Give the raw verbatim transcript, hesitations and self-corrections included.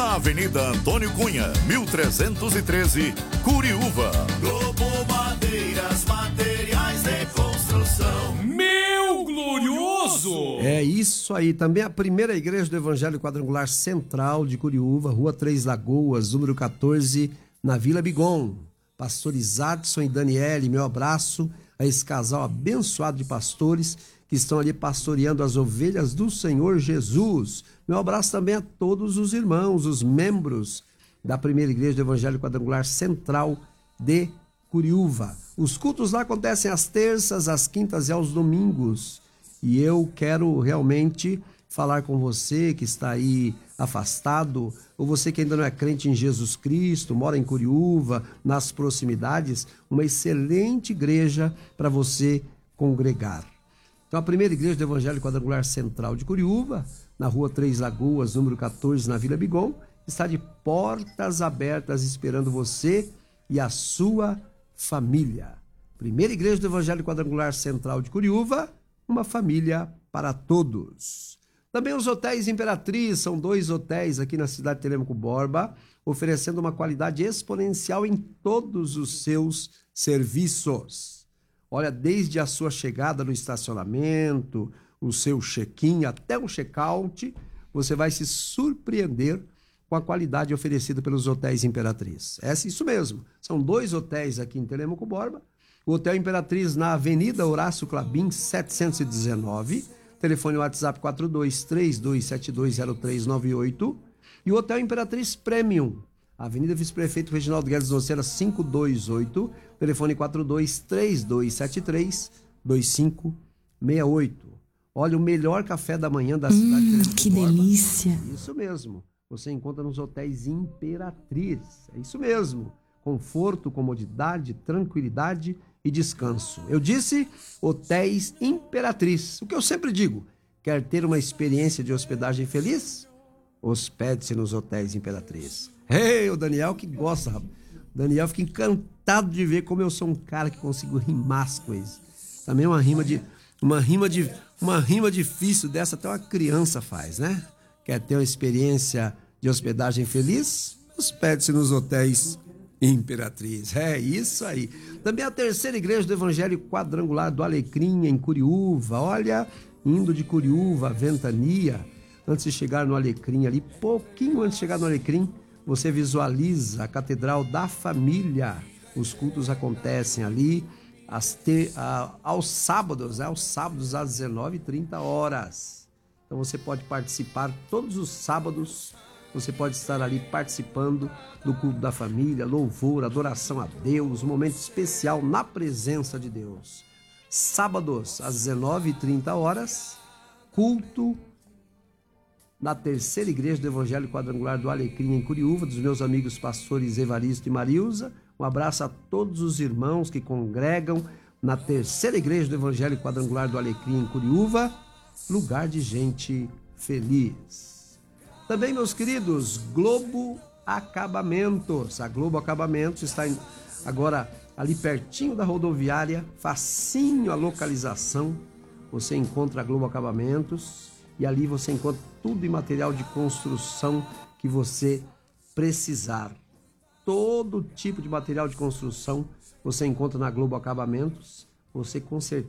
na Avenida Antônio Cunha, mil trezentos e treze, Curiúva. Globo Madeiras, materiais de construção. Meu glorioso! É isso aí. Também a primeira igreja do Evangelho Quadrangular Central de Curiúva, Rua Três Lagoas, número quatorze, na Vila Bigon. Pastor Isadson e Daniele, meu abraço a esse casal abençoado de pastores que estão ali pastoreando as ovelhas do Senhor Jesus. Meu abraço também a todos os irmãos, os membros da primeira igreja do Evangelho Quadrangular Central de Curiúva. Os cultos lá acontecem às terças, às quintas e aos domingos. E eu quero realmente falar com você que está aí afastado, ou você que ainda não é crente em Jesus Cristo, mora em Curiúva, nas proximidades, uma excelente igreja para você congregar. Então, a primeira igreja do Evangelho Quadrangular Central de Curiúva, na Rua Três Lagoas, número quatorze, na Vila Bigon, está de portas abertas esperando você e a sua família. Primeira igreja do Evangelho Quadrangular Central de Curiúva, uma família para todos. Também os hotéis Imperatriz, são dois hotéis aqui na cidade de Telêmaco Borba, oferecendo uma qualidade exponencial em todos os seus serviços. Olha, desde a sua chegada no estacionamento, o seu check-in até o check-out, você vai se surpreender com a qualidade oferecida pelos hotéis Imperatriz. É isso mesmo, são dois hotéis aqui em Telêmaco Borba. O Hotel Imperatriz na Avenida Horácio Clabin, setecentos e dezenove, telefone WhatsApp quatro dois três dois sete dois zero três nove oito. E o Hotel Imperatriz Premium, Avenida Vice-Prefeito Reginaldo Guedes Noceira, quinhentos e vinte e oito, telefone quatro dois três dois sete três dois cinco seis oito. Olha, o melhor café da manhã da cidade hum, de que Borba. delícia! Isso mesmo, você encontra nos hotéis Imperatriz, é isso mesmo. Conforto, comodidade, tranquilidade e descanso. Eu disse hotéis Imperatriz. O que eu sempre digo, quer ter uma experiência de hospedagem feliz? Hospede-se nos hotéis Imperatriz. Ei, o Daniel que gosta, rapaz. Daniel fica encantado de ver como eu sou um cara que consigo rimar as coisas. Também uma rima de uma rima de uma rima difícil dessa até uma criança faz, né? Quer ter uma experiência de hospedagem feliz? Hospede-se nos hotéis Imperatriz. É isso aí. Também a terceira igreja do Evangelho Quadrangular do Alecrim, em Curiúva. Olha, indo de Curiúva a Ventania, antes de chegar no Alecrim ali, pouquinho antes de chegar no Alecrim, você visualiza a Catedral da Família. Os cultos acontecem ali às te, a, aos sábados, né? aos sábados às dezenove e trinta horas. Então você pode participar todos os sábados. Você pode estar ali participando do culto da família, louvor, adoração a Deus, um momento especial na presença de Deus. Sábados, às dezenove e trinta horas, culto na terceira igreja do Evangelho Quadrangular do Alecrim, em Curiúva, dos meus amigos pastores Evaristo e Marilza. Um abraço a todos os irmãos que congregam na terceira igreja do Evangelho Quadrangular do Alecrim, em Curiúva, lugar de gente feliz. Também, meus queridos, Globo Acabamentos. A Globo Acabamentos está agora ali pertinho da rodoviária, facinho a localização. Você encontra a Globo Acabamentos e ali você encontra tudo em material de construção que você precisar. Todo tipo de material de construção você encontra na Globo Acabamentos. Você com certeza